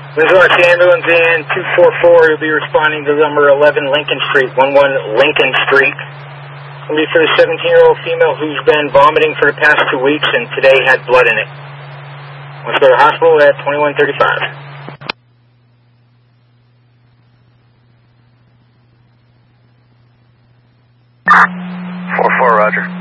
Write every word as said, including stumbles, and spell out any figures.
This is our ambulance in two four four. You'll be responding to number eleven Lincoln Street, one one Lincoln Street. It'll be for the seventeen-year-old female who's been vomiting for the past two weeks and today had blood in it. Let's go to the hospital at twenty-one thirty-five. four four, roger.